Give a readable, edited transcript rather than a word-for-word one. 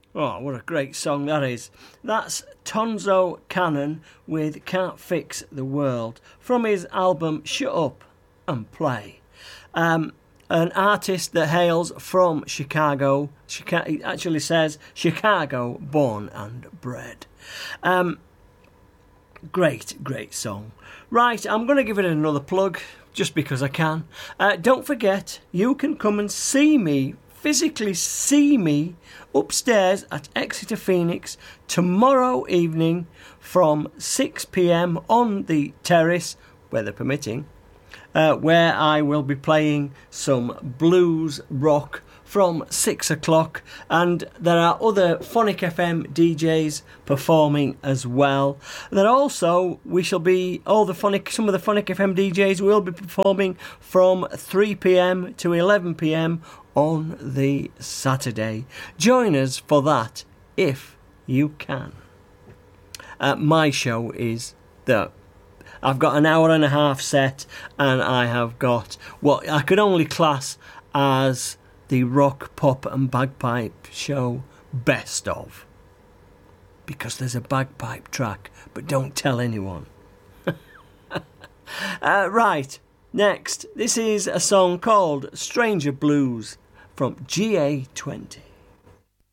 Oh, what a great song that is. That's Tonzo Cannon with Can't Fix the World from his album Shut Up and Play. An artist that hails from Chicago. It actually says Chicago, born and bred. Great song. Right, I'm going to give it another plug just because I can. Don't forget, you can come and physically see me upstairs at Exeter Phoenix tomorrow evening from 6 p.m. on the terrace, weather permitting, where I will be playing some blues rock from 6 o'clock, and there are other Phonic FM DJs performing as well. Then also some of the Phonic FM DJs will be performing from 3 p.m. to 11 p.m. on the Saturday. Join us for that if you can. My show is I've got an hour and a half set, and I have got what I could only class as the rock, pop and bagpipe show best of. Because there's a bagpipe track, but don't tell anyone. Right, next, this is a song called Stranger Blues from GA20.